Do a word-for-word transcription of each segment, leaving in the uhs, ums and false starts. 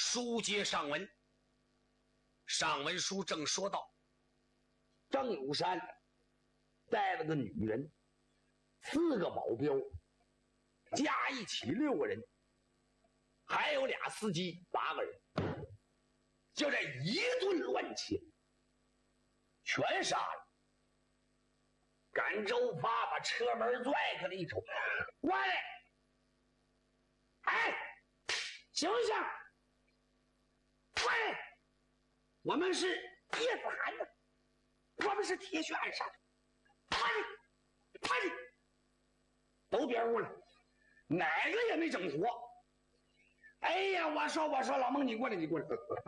书接上文，上文书正说到， 郑如山带了个女人，四个保镖，加一起六个人，还有俩司机，八个人，就这一顿乱切，全杀了。甘州发把车门拽开了一瞅，喂，哎，醒醒！喂，我们是叶子涵的，我们是铁血暗杀的，快点，快点，都别屋了，哪个也没整活。哎呀，我说我说，老孟你过来，你过来，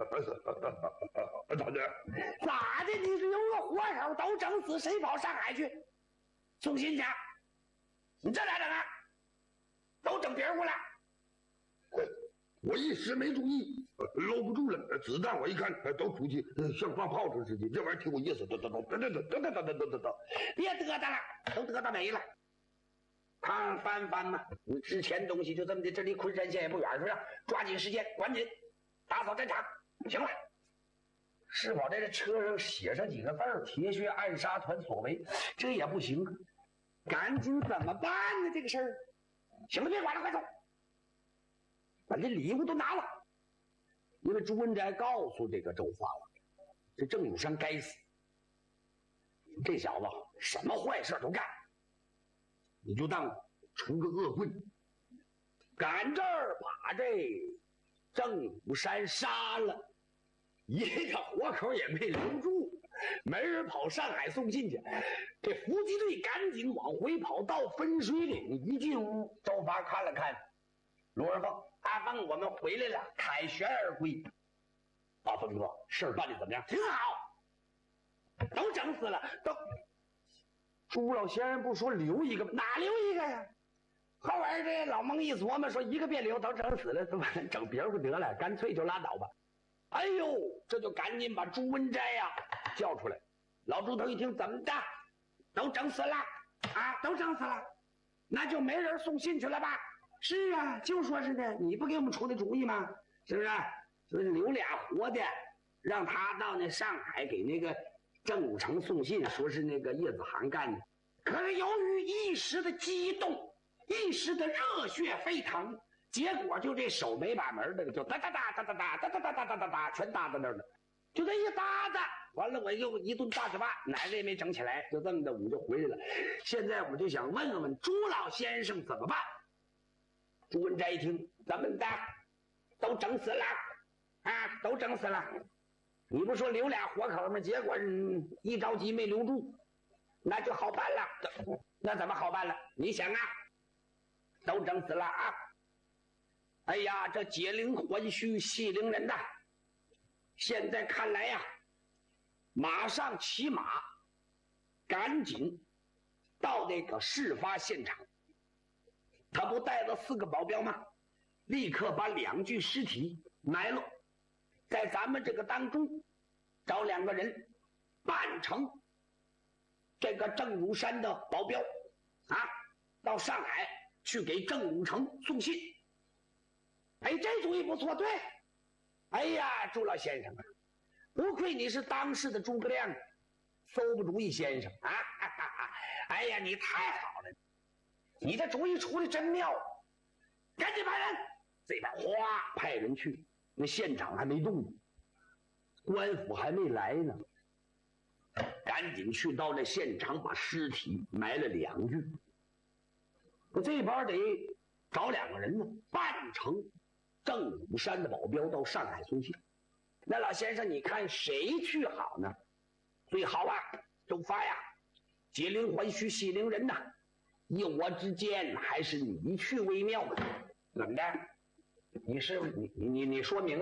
咋的？咋的？你是有个活手都整死，谁跑上海去送信去？你这俩整啊，都整别屋了。 我一时没注意，搂不住了，子弹我一看都出去，像放炮仗似的，这玩意儿挺有意思，得得得得得得得得得得得， 别嘚哒了，都嘚哒没了。看翻翻嘛，你之前东西就这么的，这离昆山县也不远，是不是？抓紧时间，赶紧打扫战场。行了，是否在这车上写上几个字儿“铁血暗杀团所为”，这也不行，赶紧怎么办呢？这个事儿，行了，别管了，快走，把这礼物都拿了。因为朱文斋告诉这个周发了，这郑永山该死，这小子什么坏事都干。你就当出个恶棍，赶这儿把这郑武山杀了，一个活口也没留住，没人跑上海送信去。这伏击队赶紧往回跑，到分水岭一进屋，周发看了看罗二凤，阿凤，我们回来了，凯旋而归。阿凤哥，事儿办得怎么样？挺好，都整死了，都。朱老先生不说留一个吗？哪留一个呀？后边这老蒙一琢磨，说一个别留，都整死了，都整别不得了，干脆就拉倒吧。哎呦，这就赶紧把朱文斋呀、啊、叫出来。老朱头一听，怎么的？都整死了啊？都整死了，那就没人送信去了吧？是啊，就说是呢，你不给我们出的主意吗？是不是？就是留俩活的，让他到那上海给那个郑武成送信，说是那个叶子涵干的。可是由于一时的激动，一时的热血沸腾，结果就这手没把门那个就哒哒哒哒哒哒哒哒哒哒哒哒哒全搭在那儿了，就这一搭子，完了我又一顿大嘴巴，哪个也没整起来，就这么的我就回来了。现在我就想问问朱老先生怎么办？朱文斋一听，怎么的？都整死了啊，都整死了。你不说留俩活口吗？结果、嗯、一着急没留住，那就好办了。那怎么好办了？你想啊，都整死了啊！哎呀，这解铃还须系铃人呐！现在看来呀，马上骑马，赶紧到那个事发现场。他不带了四个保镖吗？立刻把两具尸体埋了。在咱们这个当中找两个人扮成这个郑如山的保镖啊，到上海去给郑武成送信。哎，这主意不错。对，哎呀，朱老先生啊，不愧你是当世的诸葛亮，馊不主意先生啊！哈哈哈，哎呀，你太好了，你这主意出的真妙，赶紧派人。这边哗派人去，那现场还没动呢，官府还没来呢，赶紧去到那现场把尸体埋了两具。我这边得找两个人呢，扮成郑武山的保镖到上海送信。那老先生，你看谁去好呢？最好啊，周发呀，解铃还须系铃人呐，依我之见，还是你去为妙。怎么的？你是你你你说明